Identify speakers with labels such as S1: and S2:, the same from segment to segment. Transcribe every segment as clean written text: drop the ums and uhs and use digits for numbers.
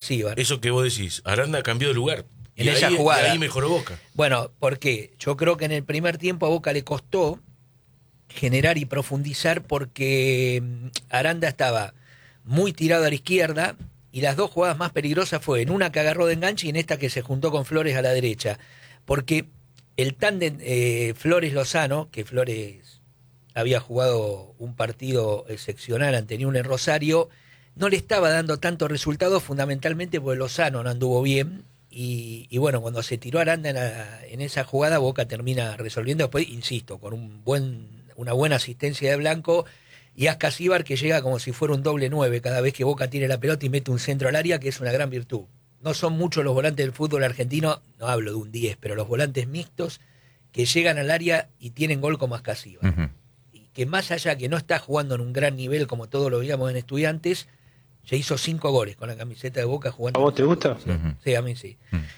S1: Ascíbar.
S2: Eso que vos decís, Aranda cambió de lugar.
S1: En esa jugada.
S2: Y ahí mejoró Boca.
S1: Bueno, ¿por qué? Yo creo que en el primer tiempo a Boca le costó generar y profundizar porque Aranda estaba muy tirado a la izquierda y las dos jugadas más peligrosas fue en una que agarró de enganche y en esta que se juntó con Flores a la derecha. Porque el tándem Flores-Lozano, que Flores había jugado un partido excepcional ante Newell's en Rosario, no le estaba dando tanto resultado fundamentalmente porque Lozano no anduvo bien. Y bueno, cuando se tiró Aranda en esa jugada, Boca termina resolviendo después, insisto, con una buena asistencia de Blanco y Ascasíbar que llega como si fuera un doble 9 cada vez que Boca tiene la pelota y mete un centro al área, que es una gran virtud. No son muchos los volantes del fútbol argentino, no hablo de un 10, pero los volantes mixtos que llegan al área y tienen gol como Ascasíbar.
S3: Uh-huh.
S1: Y que más allá que no está jugando en un gran nivel como todos lo veíamos en Estudiantes, ya hizo 5 goles con la camiseta de Boca jugando.
S4: ¿A vos te gusta?
S1: Sí,
S3: Uh-huh.
S1: sí, a mí sí.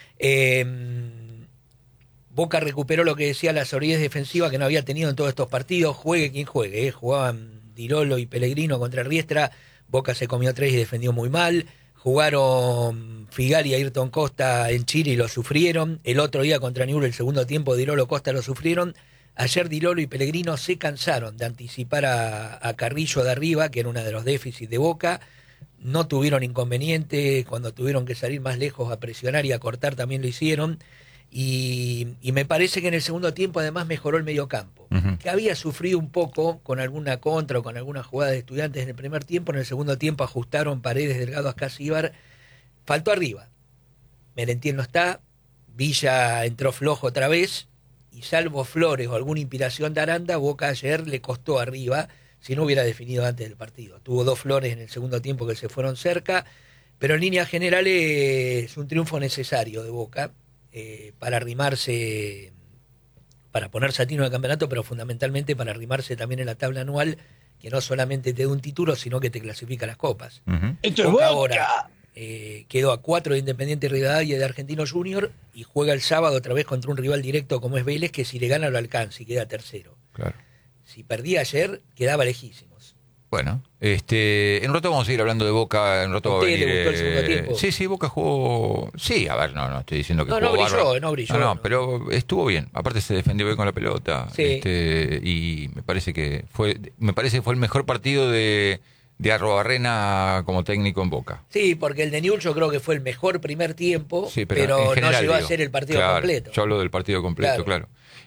S1: Boca recuperó lo que decía la solidez defensiva que no había tenido en todos estos partidos. Juegue quien juegue. Jugaban Dirolo y Pellegrino contra Riestra. Boca se comió 3 y defendió muy mal. Jugaron Figal y Ayrton Costa en Chile y lo sufrieron. El otro día contra Newell's, el segundo tiempo, Dirolo Costa lo sufrieron. Ayer Dirolo y Pellegrino se cansaron de anticipar a Carrillo de arriba, que era uno de los déficits de Boca. No tuvieron inconveniente, cuando tuvieron que salir más lejos a presionar y a cortar también lo hicieron. Y me parece que en el segundo tiempo además mejoró el mediocampo,
S3: Uh-huh.
S1: que había sufrido un poco con alguna contra o con alguna jugada de Estudiantes en el primer tiempo. En el segundo tiempo ajustaron Paredes, Delgado, Ascasíbar. Faltó arriba. Merentiel no está, Villa entró flojo otra vez, y salvo Flores o alguna inspiración de Aranda, Boca ayer le costó arriba, si no hubiera definido antes del partido. Tuvo 2 Flores en el segundo tiempo que se fueron cerca, pero en líneas generales es un triunfo necesario de Boca para arrimarse, para ponerse a tiro en el campeonato, pero fundamentalmente para arrimarse también en la tabla anual, que no solamente te da un título, sino que te clasifica a las copas.
S3: Uh-huh.
S4: ¡Esto es
S1: Boca
S4: Boca!
S1: ahora quedó a 4 de Independiente Rivadavia y de Argentino Junior y juega el sábado otra vez contra un rival directo como es Vélez, que si le gana lo alcanza y queda tercero.
S3: Claro.
S1: Si perdía ayer, quedaba lejísimos.
S3: Bueno, en un rato vamos a seguir hablando de Boca. En un rato va a
S1: ¿Usted
S3: venir.
S1: le gustó el segundo tiempo?
S3: Sí, Boca jugó. Sí, a ver, no estoy diciendo que
S1: No,
S3: jugó
S1: no brilló,
S3: bárbaro.
S1: no brilló.
S3: No, pero estuvo bien. Aparte se defendió bien con la pelota.
S1: Sí.
S3: Y me parece que fue el mejor partido de Arruabarrena como técnico en Boca.
S1: Sí, porque el de Newell's yo creo que fue el mejor primer tiempo,
S3: Sí,
S1: pero
S3: en general,
S1: no llegó
S3: digo.
S1: a ser el partido
S3: Claro,
S1: completo.
S3: Yo hablo del partido completo, claro.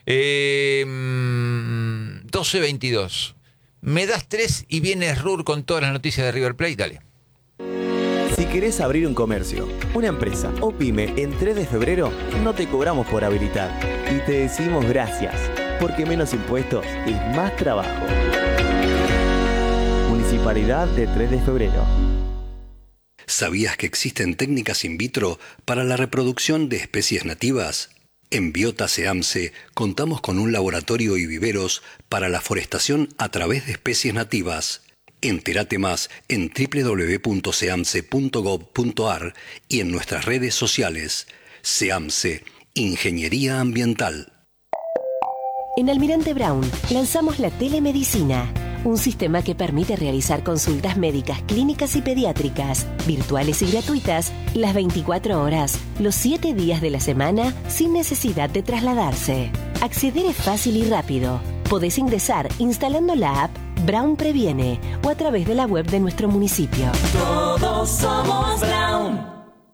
S3: 12:22. Me das 3 y viene Rur con todas las noticias de River Plate. Dale.
S5: Si querés abrir un comercio, una empresa o pyme en 3 de febrero, no te cobramos por habilitar. Y te decimos gracias, porque menos impuestos es más trabajo. Municipalidad de 3 de febrero.
S6: ¿Sabías que existen técnicas in vitro para la reproducción de especies nativas? En Biota Seamse contamos con un laboratorio y viveros para la forestación a través de especies nativas. Entérate más en www.seamse.gov.ar y en nuestras redes sociales. Seamse, Ingeniería Ambiental.
S7: En Almirante Brown lanzamos la telemedicina, un sistema que permite realizar consultas médicas, clínicas y pediátricas, virtuales y gratuitas, las 24 horas, los 7 días de la semana, sin necesidad de trasladarse. Acceder es fácil y rápido. Podés ingresar instalando la app Brown Previene o a través de la web de nuestro municipio.
S8: Todos somos Brown.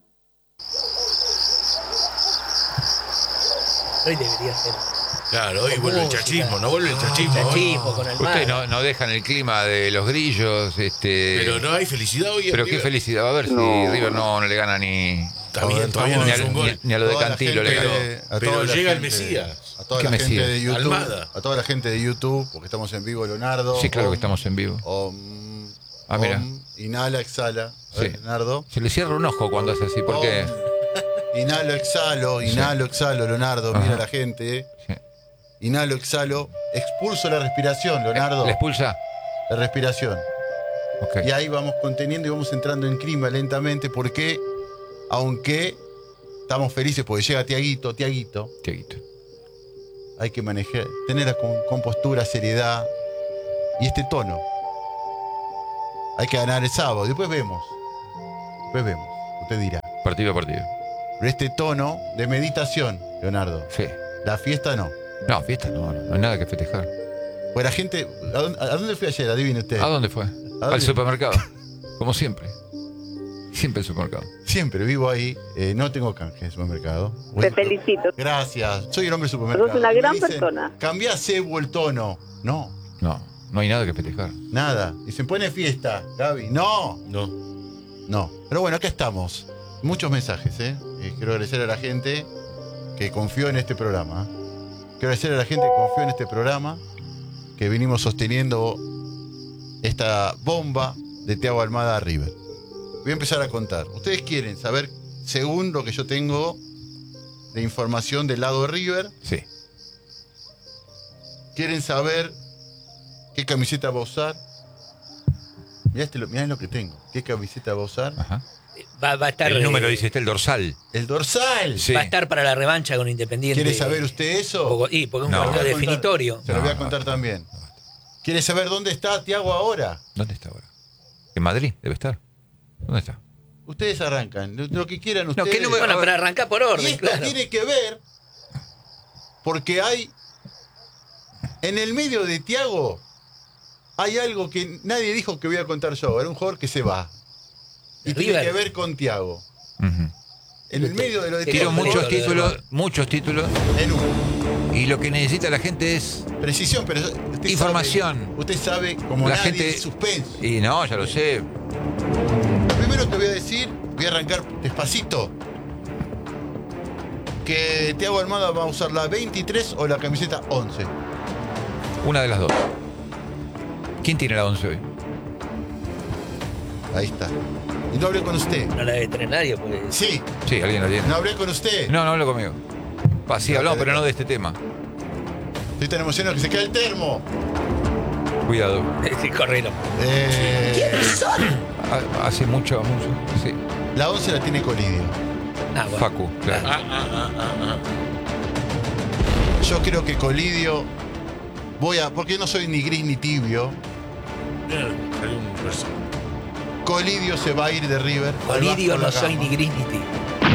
S1: Hoy debería ser.
S2: Claro, hoy
S1: Con
S2: vuelve el
S1: música.
S2: chachismo, no vuelve el chachismo.
S1: Chachismo con
S3: Ustedes
S1: Almagro.
S3: no dejan el clima de los grillos.
S2: Pero no hay felicidad hoy en
S3: Pero qué
S2: River.
S3: felicidad. A ver si River no le gana ni
S2: Está bien, todavía no
S3: ni
S2: hizo un gol.
S3: a lo de
S9: Toda la
S3: Cantilo le
S9: gente-
S3: ganó.
S2: Pero llega el Mesías.
S9: A toda
S3: ¿Qué
S9: la gente
S3: Mesías?
S9: de YouTube.
S2: Almada.
S9: A toda la gente de YouTube, porque estamos en vivo, Leonardo.
S3: Sí, claro que estamos en vivo. Mira.
S9: Inhala, exhala. A ver,
S3: Sí.
S9: Leonardo.
S3: Se le cierra un ojo cuando hace así, porque
S9: Inhalo, exhalo, Leonardo. Mira a la gente.
S3: Sí.
S9: Inhalo, exhalo. Expulso la respiración, Leonardo.
S3: ¿Le expulsa?
S9: La respiración.
S3: Ok.
S9: Y ahí vamos conteniendo y vamos entrando en clima lentamente, porque aunque estamos felices porque llega Tiaguito,
S3: Tiaguito.
S9: hay que manejar, tener la compostura, seriedad y este tono. Hay que ganar el sábado, después vemos. Usted dirá.
S3: Partido a partido.
S9: Pero este tono de meditación, Leonardo.
S3: Sí.
S9: La fiesta no.
S3: No, fiesta no hay nada que festejar.
S9: Pues la gente... ¿A dónde fui ayer? Adivine usted.
S3: ¿A dónde fue?
S9: dónde?
S3: Al supermercado. Como siempre. Siempre el supermercado.
S9: Siempre vivo ahí. No tengo canje en supermercado.
S4: Te felicito.
S9: Gracias. Soy el hombre del supermercado.
S4: Sos una
S9: Me
S4: gran
S9: dicen,
S4: persona.
S9: Cambiá cebo el tono. No.
S3: No hay nada que festejar.
S9: Nada. Y se pone fiesta, Gaby. No. No. Pero bueno, acá estamos. Muchos mensajes, ¿eh? Quiero agradecer a la gente que confió en este programa. Quiero agradecer a la gente que confió en este programa, que vinimos sosteniendo esta bomba de Thiago Almada a River. Voy a empezar a contar. Ustedes quieren saber, según lo que yo tengo de información del lado de River.
S3: Sí.
S9: Quieren saber qué camiseta va a usar. Mirá lo que tengo. ¿Qué camiseta va a usar?
S3: Ajá.
S1: Va a estar.
S3: El número dice, está el dorsal.
S9: El dorsal.
S3: Sí.
S1: Va a estar para la revancha con Independiente.
S9: ¿Quiere saber usted eso?
S1: Porque es un partido definitorio.
S9: Se lo voy a contar también. ¿Quiere saber dónde está Thiago ahora?
S3: ¿Dónde está ahora? En Madrid debe estar. ¿Dónde está?
S9: Ustedes arrancan. Lo que quieran ustedes.
S1: ¿Qué número? Bueno, para arrancar por orden,
S9: y esto
S1: claro.
S9: tiene que ver porque hay... En el medio de Thiago hay algo que nadie dijo que voy a contar yo. Era un jugador que se va. Y tiene que ver con Thiago.
S3: Uh-huh.
S9: En el medio de lo de
S3: Quiero
S9: Thiago.
S3: muchos títulos.
S9: En uno.
S3: Y lo que necesita la gente es...
S9: Precisión, pero usted
S3: información.
S9: Usted sabe como
S3: la
S9: nadie
S3: gente...
S9: suspenso.
S3: Y no, ya lo sé.
S9: Lo primero que voy a decir, voy a arrancar despacito. Que Thiago Almada va a usar la 23 o la camiseta 11.
S3: Una de las dos. ¿Quién tiene la 11 hoy?
S9: Ahí está. Y no hablé con usted.
S1: No la debe tener nadie. Porque...
S9: Sí.
S3: Sí, alguien la tiene.
S9: No hablé con usted.
S3: No habló conmigo. Sí, hablamos, pero no de este tema.
S9: Estoy tan emocionado que se cae el termo.
S3: Cuidado.
S1: Sí, correlo.
S9: ¿Quiénes son?
S3: Hace mucho, sí.
S9: La 11 la tiene Colidio.
S1: Bueno.
S3: Facu, claro.
S9: Yo creo que Colidio... porque no soy ni gris ni tibio. Colidio se va a ir de River.
S1: Colidio no soy ni gris ni tibio.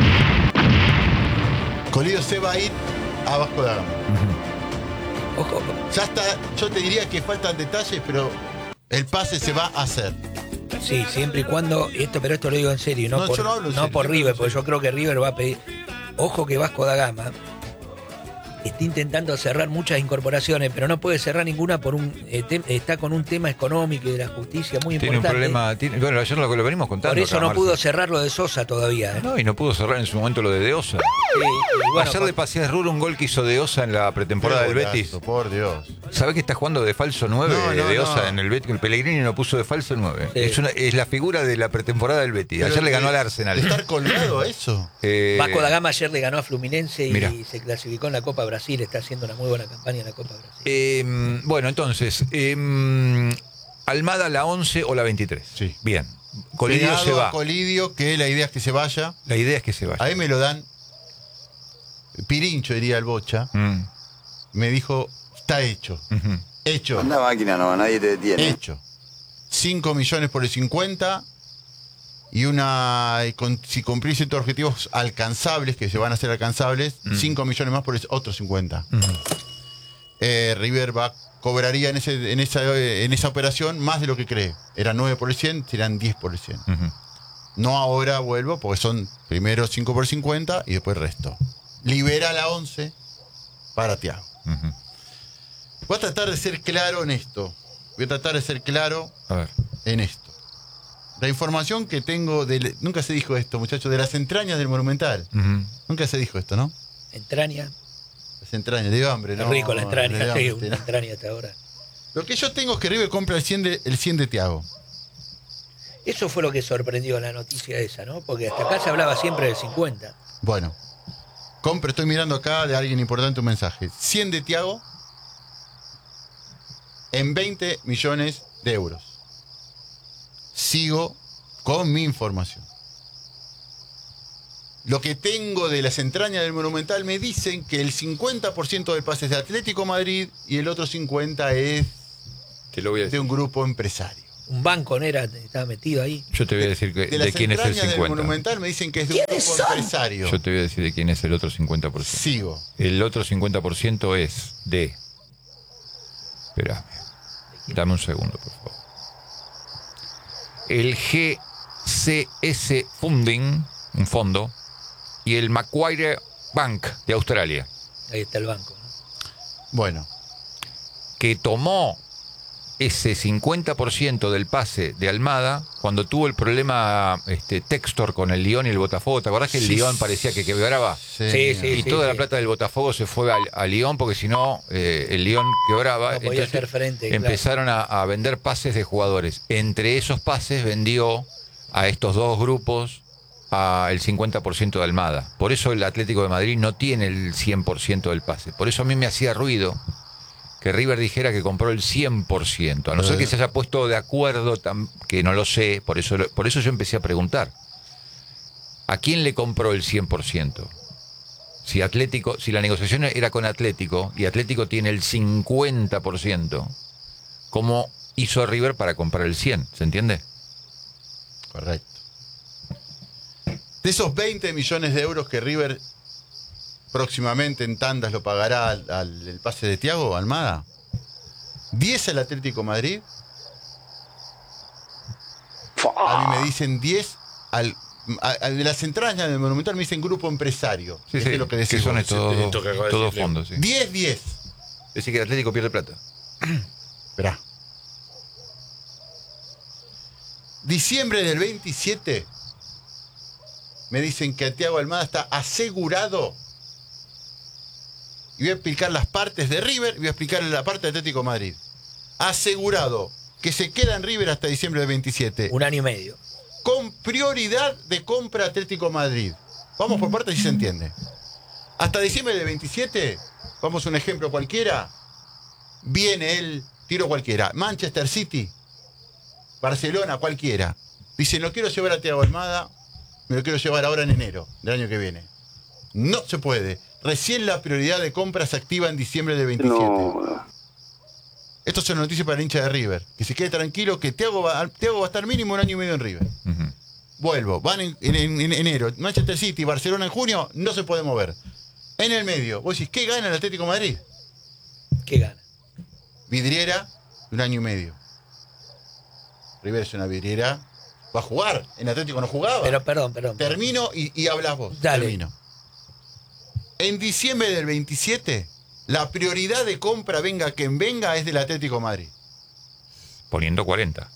S9: Colidio se va a ir a Vasco da Gama.
S1: Ojo.
S9: Ya está, yo te diría que faltan detalles, pero el pase se va a hacer.
S1: Sí, siempre y cuando pero esto lo digo en serio, no
S9: yo no hablo en serio,
S1: por
S9: yo
S1: River,
S9: hablo
S1: porque yo creo que River va a pedir. Ojo que Vasco da Gama está intentando cerrar muchas incorporaciones, pero no puede cerrar ninguna por está con un tema económico y de la justicia muy
S3: tiene
S1: importante.
S3: Un problema, bueno, ayer lo venimos contando.
S1: Por eso
S3: acá,
S1: no pudo cerrar lo de Sosa todavía.
S3: No, y no pudo cerrar en su momento lo de Osa.
S1: Sí, bueno,
S3: ayer le pasé a Ruro un gol que hizo de Osa en la pretemporada del Betis.
S9: Por Dios.
S3: ¿Sabés que está jugando de falso 9 de Osa en el Betis? El Pellegrini lo puso de falso 9. Sí. Es la figura de la pretemporada del Betis. Ayer le ganó al Arsenal.
S9: ¿Estar colgado a eso?
S1: Vasco da Gama ayer le ganó a Fluminense
S3: Mirá.
S1: y se clasificó en la Copa Brasil. Está haciendo una muy buena campaña en la Copa Brasil.
S3: Bueno, entonces, Almada la 11 o la 23.
S9: Sí.
S3: Bien. Colidio se va.
S9: Colidio, que la idea es que se vaya.
S3: La idea es que se vaya.
S9: Ahí me lo dan. Pirincho, diría el Bocha. Me dijo, está hecho.
S3: Uh-huh.
S9: Hecho.
S10: Anda máquina, no, nadie te detiene.
S9: Hecho. 5 millones por el 50. Y si cumplís ciertos objetivos alcanzables, que se van a hacer alcanzables, 5 millones más por el otro 50. River cobraría en esa operación más de lo que cree. Era 9 por el 100, serán 10 por el 100. No ahora vuelvo, porque son primero 5 por 50 y después resto. Libera la 11 para Thiago. Voy a tratar de ser claro en esto. En esto. La información que tengo nunca se dijo esto, muchachos, de las entrañas del Monumental. Nunca se dijo esto, ¿no?
S1: Entraña.
S9: Las entrañas, de hambre, ¿no?
S1: Es rico la entraña, sí, una entraña hasta ahora.
S9: Lo que yo tengo es que River compra el 100 de Thiago.
S1: Eso fue lo que sorprendió la noticia esa, ¿no? Porque hasta acá se hablaba siempre del 50.
S9: Bueno, estoy mirando acá de alguien importante un mensaje. 100 de Thiago en 20 millones de euros. Sigo con mi información. Lo que tengo de las entrañas del Monumental me dicen que el 50% del pase es de Atlético Madrid y el otro 50% es de un grupo empresario.
S1: Un banco, ¿no era? Estaba metido ahí.
S3: Yo te voy a decir de quién es el 50%.
S9: Del Monumental me dicen que es de un grupo empresario.
S3: Yo te voy a decir de quién es el otro 50%.
S9: Sigo.
S3: El otro 50% es de... Espérame. Dame un segundo, por favor. El GCS Funding, un fondo, y el Macquarie Bank de Australia.
S1: Ahí está el banco, ¿no?
S9: Bueno.
S3: Que tomó ese 50% del pase de Almada cuando tuvo el problema Textor con el Lyon y el Botafogo. ¿Te acordás que el Lyon parecía que quebraba?
S1: Sí.
S3: Y toda la plata del Botafogo se fue al Lyon porque si no, el Lyon quebraba.
S1: No podía
S3: Entonces,
S1: hacer frente.
S3: empezaron a vender pases de jugadores. Entre esos pases vendió a estos dos grupos el 50% de Almada. Por eso el Atlético de Madrid no tiene el 100% del pase. Por eso a mí me hacía ruido que River dijera que compró el 100%, a no ser que se haya puesto de acuerdo, que no lo sé, por eso yo empecé a preguntar. ¿A quién le compró el 100%? Si la negociación era con Atlético, y Atlético tiene el 50%, ¿cómo hizo River para comprar el 100%? ¿Se entiende?
S9: Correcto. De esos 20 millones de euros que River próximamente en tandas lo pagará el pase de Thiago Almada, 10 al Atlético Madrid. A mí me dicen 10 de las entrañas del Monumental me dicen grupo empresario.
S3: Sí,
S9: es lo que decimos.
S3: son todos fondos. Sí.
S9: 10.
S3: Es decir, que el Atlético pierde plata.
S9: Esperá. Diciembre del 27 me dicen que Thiago Almada está asegurado. Y voy a explicar las partes de River y voy a explicar la parte de Atlético de Madrid. Asegurado que se queda en River hasta diciembre del 27.
S1: Un año y medio.
S9: Con prioridad de compra Atlético de Madrid. Vamos por partes si se entiende. Hasta diciembre del 27, vamos a un ejemplo cualquiera, viene el tiro cualquiera. Manchester City, Barcelona, cualquiera. Dice, no quiero llevar a Thiago Almada, me lo quiero llevar ahora en enero del año que viene. No se puede. Recién la prioridad de compra se activa en diciembre del 27. No. Esto es una noticia para el hincha de River. Que se quede tranquilo que Thiago va a estar mínimo un año y medio en River. Uh-huh. Vuelvo. Van en enero. Manchester City, Barcelona en junio, no se puede mover. En el medio. Vos decís, ¿qué gana el Atlético de Madrid?
S1: ¿Qué gana?
S9: Vidriera de un año y medio. River es una vidriera. Va a jugar. En Atlético no jugaba.
S1: Pero perdón.
S9: Termino y hablas vos.
S1: Dale.
S9: Termino. En diciembre del 27, la prioridad de compra, venga quien venga, es del Atlético de Madrid.
S3: Poniendo 40.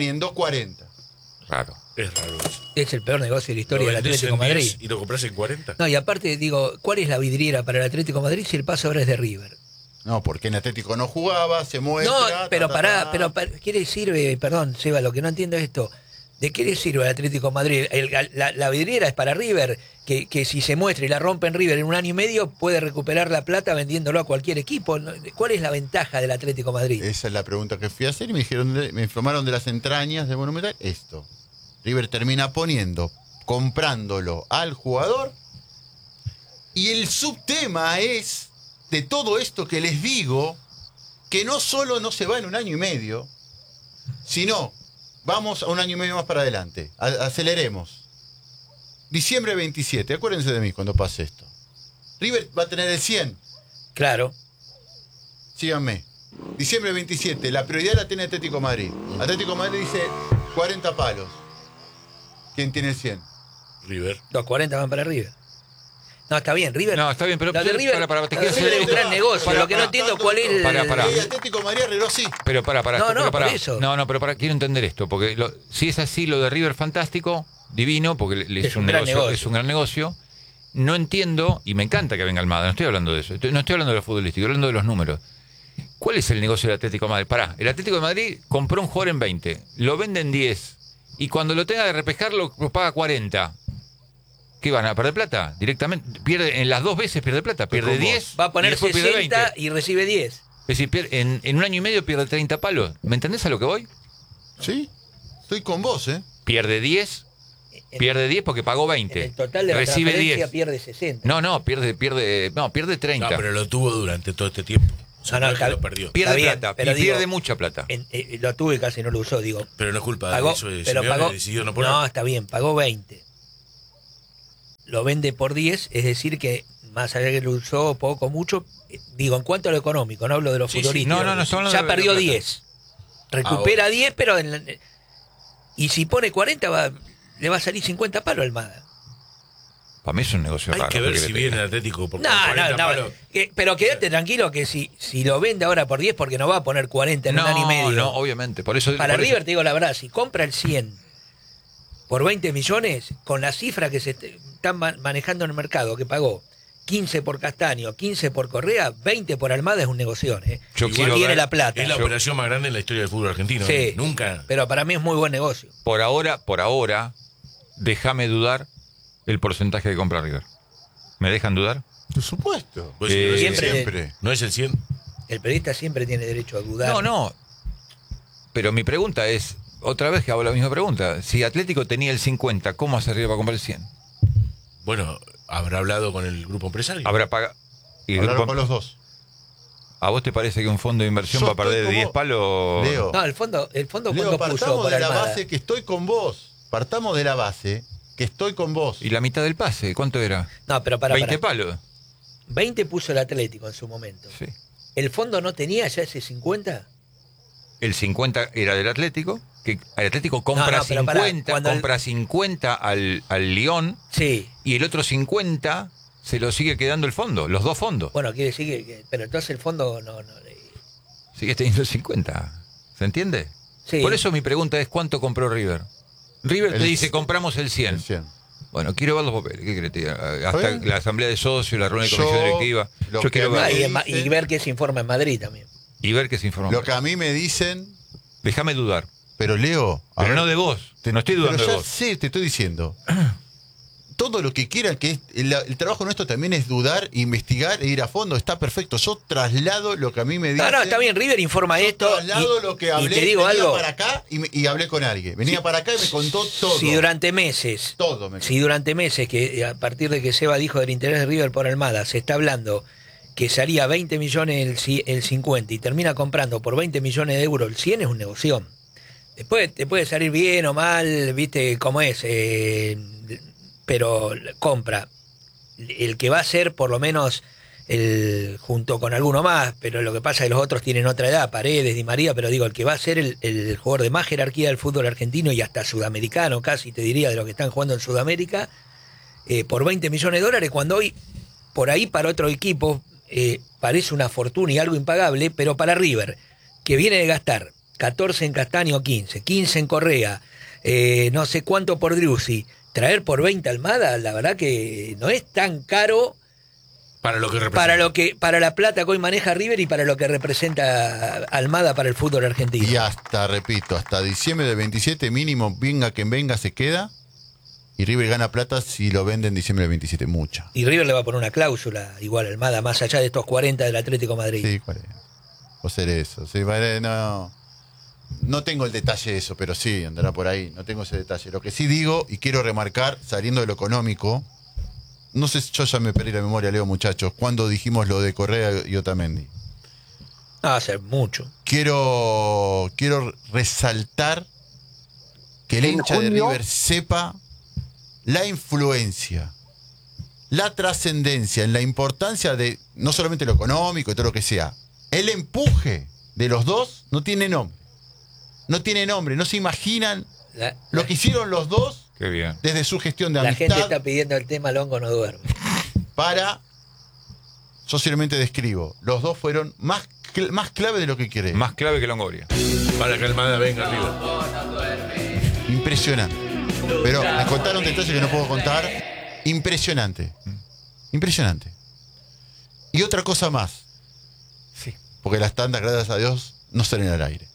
S2: Raro. Es raro eso.
S1: Es el peor negocio de la historia del Atlético de Madrid.
S2: ¿Y lo compras en 40?
S1: No, y aparte, digo, ¿cuál es la vidriera para el Atlético de Madrid si el paso ahora es de River?
S9: No, porque en Atlético no jugaba, se muestra...
S1: No, pero pero ¿qué le sirve? Perdón, Seba, lo que no entiendo es esto. ¿De qué le sirve al Atlético de Madrid? La vidriera es para River, que si se muestra y la rompe en River en un año y medio, puede recuperar la plata vendiéndolo a cualquier equipo. ¿Cuál es la ventaja del Atlético de Madrid?
S9: Esa es la pregunta que fui a hacer y me informaron de las entrañas de Monumental. Esto. River termina comprándolo al jugador. Y el subtema es, de todo esto que les digo, que no solo no se va en un año y medio, sino... Vamos a un año y medio más para adelante. Aceleremos. Diciembre 27. Acuérdense de mí cuando pase esto. River va a tener el 100.
S1: Claro.
S9: Síganme. Diciembre 27. La prioridad la tiene Atlético de Madrid. Atlético de Madrid dice 40 palos. ¿Quién tiene el 100?
S2: River.
S1: Los 40 van para River. No, está bien, River.
S3: No, está bien, pero
S1: la de River,
S3: te quiero hacer
S1: es un gran negocio. Lo que no entiendo cuál es el...
S9: Atlético de Madrid arregló sí.
S3: Pero
S1: por eso.
S3: Pero quiero entender esto, porque si es así, lo de River fantástico, divino, porque es un gran negocio. No entiendo, y me encanta que venga Almada, no estoy hablando de eso, no estoy hablando de lo futbolístico, estoy hablando de los números. ¿Cuál es el negocio del Atlético de Madrid? El Atlético de Madrid compró un jugador en 20, lo vende en 10, y cuando lo tenga de repescar lo paga 40. ¿Qué van a perder plata? Directamente, pierde en las dos veces pierde plata, pierde 10.
S1: Va a poner 60 y recibe 10.
S3: Es decir, en un año y medio pierde 30 palos. ¿Me entendés a lo que voy?
S9: Sí, estoy con vos, ¿eh?
S3: Pierde 10 porque pagó 20.
S1: En el total de
S3: recibe
S1: la transferencia
S3: 10.
S1: pierde 60.
S3: No, pierde 30.
S2: No, pero lo tuvo durante todo este tiempo. O
S1: No,
S2: que lo perdió.
S3: Pierde
S1: bien,
S3: plata,
S1: pero
S3: y
S1: digo,
S3: pierde mucha plata.
S1: Lo tuve, casi no lo usó, digo.
S2: Pero no es culpa
S1: Pagó,
S2: de eso de
S1: pero
S2: Simeone,
S1: pagó,
S2: decidió no poner.
S1: no, está bien, pagó 20. Lo vende por 10, es decir que más allá que lo usó poco, mucho, digo, en cuanto a lo económico, no hablo de los
S2: Sí, sí.
S1: futbolistas.
S3: No, estamos hablando
S1: Ya
S3: de
S1: perdió
S3: plata.
S1: 10. Recupera 10, pero y si pone 40 le va a salir 50 palos al Almada.
S3: Para mí es un negocio
S2: Hay
S3: raro.
S2: que ver
S3: ¿qué
S2: si
S3: querés que
S2: viene
S3: te
S2: el Atlético por
S1: No,
S2: 40 palos.
S1: pero quédate tranquilo que si lo vende ahora por 10, porque no va a poner 40 en
S3: diga?
S1: un año y medio.
S3: No, obviamente. Por eso,
S1: Para
S3: por eso-
S1: River, te digo la verdad, si compra el 100 por 20 millones, con la cifra que se están manejando en el mercado, que pagó 15 por Castaño, 15 por Correa, 20 por Almada, es un negocio.
S3: Yo
S1: Igual
S3: quiero
S1: tiene
S3: ver-
S1: la plata.
S2: Es la operación más grande en la historia del fútbol argentino.
S1: Sí.
S2: Nunca.
S1: Pero para mí es muy buen negocio.
S3: por ahora, déjame dudar el porcentaje que compra River. ¿Me dejan dudar?
S9: Por supuesto.
S2: Pues, no, es el
S1: Siempre-
S2: 100.
S9: Siempre.
S2: No es el 100.
S1: El periodista siempre tiene derecho a dudar.
S3: No. Pero mi pregunta es, otra vez que hago la misma pregunta. Si Atlético tenía el 50, ¿cómo hace River para comprar el 100?
S2: Bueno, habrá hablado con el grupo empresario.
S3: Habrá pagado.
S9: Hablaron con los dos.
S3: ¿A vos te parece que un fondo de inversión
S9: Yo
S3: va a perder
S9: estoy
S3: 10
S9: como-
S3: palos?
S9: Leo,
S1: No, el fondo
S9: Leo,
S1: ¿cuánto puso
S9: partamos
S1: por
S9: de la
S1: Almada?
S9: base que estoy con vos. Partamos de la base que estoy con vos.
S3: ¿Y la mitad del pase? ¿Cuánto era?
S1: No, pero para
S3: 20 palos.
S1: 20 puso el Atlético en su momento.
S3: Sí.
S1: ¿El fondo no tenía ya ese 50?
S3: El 50 era del Atlético, que el Atlético compra
S1: No, pero pará,
S3: 50,
S1: cuando
S3: compra 50 al Lyon
S1: Sí.
S3: y el otro 50 se lo sigue quedando el fondo, los dos fondos.
S1: Bueno, quiere decir pero entonces el fondo no
S3: Sigue teniendo el 50. ¿Se entiende?
S1: Sí.
S3: Por eso mi pregunta es ¿cuánto compró River? River te
S9: El-
S3: dice compramos el 100.
S9: El 100.
S3: Bueno, quiero ver los papeles. ¿Qué querés que te diga? Hasta
S9: bien?
S3: la asamblea de socios, la reunión de
S9: Yo,
S3: comisión directiva.
S9: lo
S3: Yo
S9: que
S3: quiero
S9: a mí
S3: ver
S9: me
S1: y ver qué se informa en Madrid también.
S3: y ver qué se informa.
S9: Lo que a mí me dicen,
S3: Déjame dudar.
S9: pero Leo, a
S3: Pero
S9: ver,
S3: no de vos. No estoy dudando
S9: pero
S3: de
S9: ya
S3: vos.
S9: sé, te estoy diciendo. Todo lo que quieran, que el trabajo nuestro también es dudar, investigar e ir a fondo. Está perfecto. Yo traslado lo que a mí me dicen.
S1: No, está bien, River informa esto.
S9: Traslado lo que hablé.
S1: y te digo
S9: venía
S1: algo.
S9: para acá y hablé con alguien. Venía para acá y me contó todo.
S1: Si durante meses,
S9: Todo me contó.
S1: si durante meses, que a partir de que Seba dijo del interés de River por Almada, se está hablando que salía 20 millones el 50 y termina comprando por 20 millones de euros el 100, es un negocio. Después te puede salir bien o mal, viste cómo es, pero compra. El que va a ser por lo menos junto con alguno más, pero lo que pasa es que los otros tienen otra edad, Paredes, Di María, pero digo, el que va a ser el jugador de más jerarquía del fútbol argentino y hasta sudamericano, casi te diría, de los que están jugando en Sudamérica, por 20 millones de dólares, cuando hoy, por ahí para otro equipo, parece una fortuna y algo impagable, pero para River, que viene de gastar 14 en Castaño, 15 en Correa, no sé cuánto por Driussi, traer por 20 Almada, la verdad que no es tan caro
S2: Para lo que representa.
S1: para la plata que hoy maneja River y para lo que representa Almada para el fútbol argentino.
S9: Y hasta, repito, hasta diciembre del 27 mínimo, venga quien venga, se queda. Y River gana plata si lo vende en diciembre del 27. Mucha.
S1: Y River le va a poner una cláusula igual a Almada, más allá de estos 40 del Atlético de Madrid.
S9: Sí, 40. O ser eso. Sí, vale, no tengo el detalle de eso, pero sí, andará por ahí. No tengo ese detalle. Lo que sí digo, y quiero remarcar, saliendo de lo económico, no sé, yo ya me perdí la memoria, Leo, muchachos, cuando dijimos lo de Correa y Otamendi.
S1: No, hace mucho.
S9: Quiero resaltar que el hincha de River sepa la influencia, la trascendencia, en la importancia de no solamente lo económico y todo lo que sea. El empuje de los dos no tiene nombre. No tiene nombre. No se imaginan lo que hicieron los dos
S3: Qué bien.
S9: desde su gestión de
S1: La
S9: amistad
S1: gente está pidiendo el tema Longo no duerme.
S9: para... Yo simplemente describo. Los dos fueron más clave de lo que quiere.
S3: Más clave que Longoria.
S2: Para que Almada venga arriba.
S9: Impresionante. Pero me contaron detalles que no puedo contar. Impresionante. Impresionante. Y otra cosa más.
S3: Sí.
S9: Porque las tandas, gracias a Dios, no salen al aire.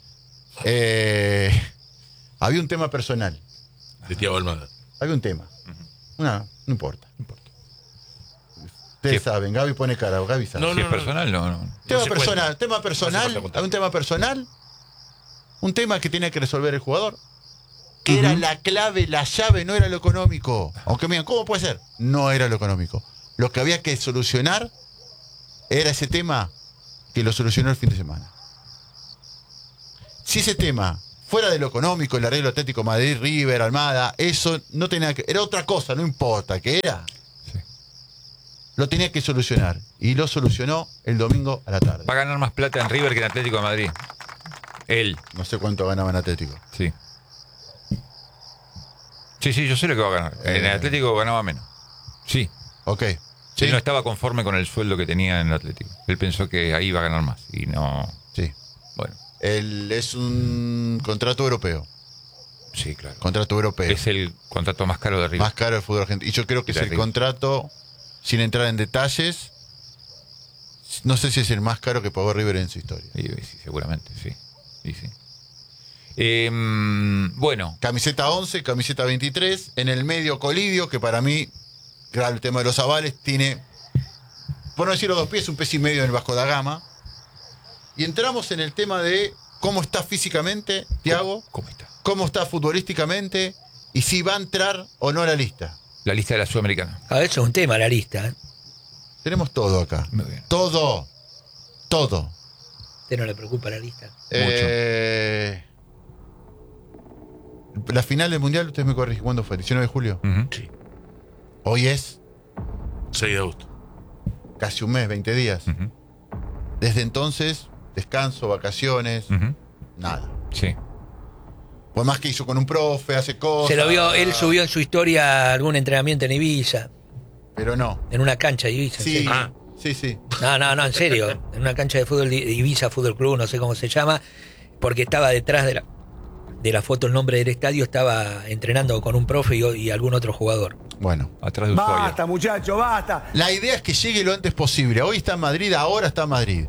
S9: Había un tema personal.
S2: De Thiago Almada.
S9: Había un tema. No importa. Ustedes saben, Gaby pone cara, Gaby sabe.
S2: No,
S3: Si es personal, no.
S9: Tema
S2: se
S9: personal,
S2: cuenta.
S9: tema
S2: No hace
S9: personal,
S2: falta contar.
S9: hay un tema personal, un tema que tiene que resolver el jugador, que era la clave, la llave, no era lo económico. Aunque me digan, ¿cómo puede ser? No era lo económico. Lo que había que solucionar era ese tema que lo solucionó el fin de semana. Si ese tema, fuera de lo económico, el arreglo Atlético Madrid, River, Almada, eso no tenía que... Era otra cosa, no importa, ¿qué era?
S3: Sí.
S9: Lo tenía que solucionar. Y lo solucionó el domingo a la tarde.
S3: Va a ganar más plata en River que en Atlético de Madrid. Él.
S9: No sé cuánto ganaba en Atlético.
S3: Sí. Sí, yo sé lo que va a ganar. En el Atlético ganaba menos. Sí.
S9: Ok. Sí.
S3: Él no estaba conforme con el sueldo que tenía en el Atlético. Él pensó que ahí iba a ganar más. Y no...
S9: Sí.
S3: Bueno.
S9: Él es un contrato europeo.
S3: Sí, claro.
S9: Contrato europeo.
S3: Es el contrato más caro de River.
S9: Más caro del fútbol argentino. Y yo creo que es el contrato, sin entrar en detalles, no sé si es el más caro que pagó River en su historia.
S3: Sí, seguramente, sí. Bueno.
S9: Camiseta 11, camiseta 23. En el medio Colidio, que para mí, claro, el tema de los avales, tiene, por no decir los 2 pies, un pez y medio en el Vasco da Gama. Y entramos en el tema de cómo está físicamente, Thiago.
S3: ¿Cómo está?
S9: Cómo está futbolísticamente y si va a entrar o no a la lista.
S3: La lista de la Sudamericana.
S1: Eso es un tema, la lista. ¿Eh?
S9: Tenemos todo acá.
S3: Muy bien.
S9: Todo.
S1: ¿A usted no le preocupa la lista?
S9: La final del Mundial, usted me corrige, ¿cuándo fue? ¿19 de julio?
S2: Sí.
S9: Hoy es
S2: 6 de agosto.
S9: casi un mes, 20 días. Desde entonces, descanso, vacaciones, nada.
S3: Sí.
S9: Por más que hizo con un profe, hace cosas.
S1: Se lo vio, él subió en su historia algún entrenamiento en Ibiza.
S9: Pero no.
S1: En una cancha de Ibiza.
S9: Sí,
S2: sí.
S1: No, en serio. En una cancha de fútbol de Ibiza Fútbol Club, no sé cómo se llama, porque estaba detrás de la foto, el nombre del estadio, estaba entrenando con un profe y algún otro jugador.
S9: Bueno.
S3: Atrás de Ushuaia.
S4: Basta, muchacho, basta.
S9: La idea es que llegue lo antes posible. Hoy está en Madrid, ahora está en Madrid.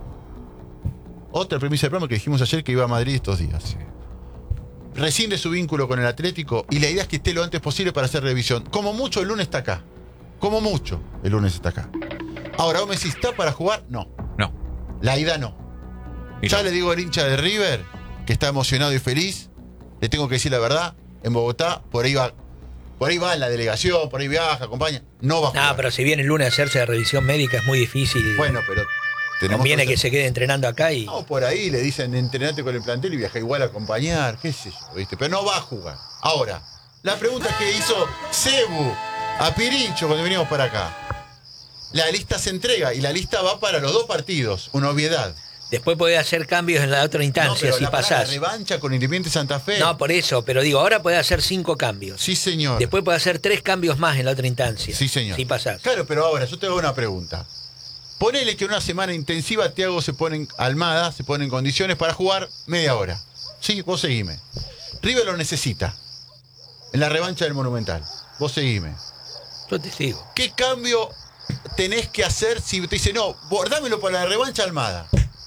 S9: Otra premisa del programa que dijimos ayer, que iba a Madrid estos días.
S3: Sí.
S9: Rescinde su vínculo con el Atlético y la idea es que esté lo antes posible para hacer revisión. Como mucho el lunes está acá. Como mucho el lunes está acá. Ahora, vos me decís, ¿está para jugar? No.
S3: No.
S9: La ida no. Ya le digo al hincha de River, que está emocionado y feliz, le tengo que decir la verdad, en Bogotá, por ahí va en la delegación, por ahí viaja, acompaña, no va a jugar.
S1: No, pero si viene el lunes a hacerse la revisión médica es muy difícil.
S9: Bueno, pero
S1: conviene que se quede entrenando acá y...
S9: No, por ahí le dicen, entrenate con el plantel y viaja igual a acompañar, qué sé yo, ¿viste? Pero no va a jugar. Ahora, la pregunta que hizo Cebu a Pirincho cuando venimos para acá. La lista se entrega y la lista va para los 2 partidos, una obviedad.
S1: Después podés hacer cambios en la otra instancia, si pasás.
S9: La revancha con Independiente Santa Fe.
S1: No, por eso, pero digo, ahora podés hacer 5 cambios.
S9: Sí, señor.
S1: Después podés hacer 3 cambios más en la otra instancia.
S9: Sí, señor.
S1: Si pasás.
S9: Claro, pero ahora yo te hago una pregunta. Ponele que en una semana intensiva Thiago se pone en Almada, se pone en condiciones para jugar media hora. Sí, vos seguime. River lo necesita. En la revancha del Monumental. Vos seguime.
S1: Yo te sigo.
S9: ¿Qué cambio tenés que hacer si te dice, no, dámelo para la revancha Almada?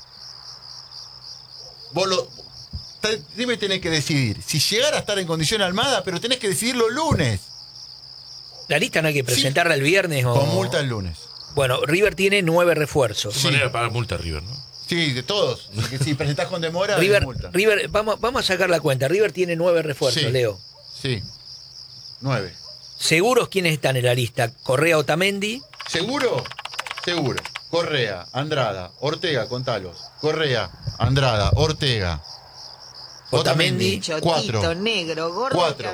S9: Dime, tenés que decidir. Si llegara a estar en condición Almada, pero tenés que decidirlo el lunes.
S1: La lista no hay que presentarla el viernes o...
S9: Con multa el lunes.
S1: Bueno, River tiene 9 refuerzos.
S2: De manera de pagar multa a River, ¿no?
S9: Sí, de todos. Si presentás con demora,
S1: River,
S9: es multa.
S1: River, vamos a sacar la cuenta. River tiene 9 refuerzos,
S9: Sí.
S1: Leo.
S9: Sí. 9.
S1: ¿Seguros quiénes están en la lista? Correa, Otamendi.
S9: ¿Seguro? Seguro. Correa, Andrada, Ortega, contalos. Correa, Andrada, Ortega.
S1: Otamendi.
S9: 4.
S11: negro, gordo.
S9: 4.